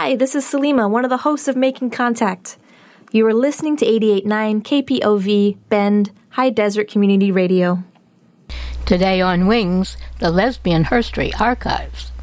Hi, this is Salima, one of the hosts of Making Contact. You are listening to 88.9 KPOV Bend High Desert Community Radio. Today on Wings, the Lesbian Herstory Archives.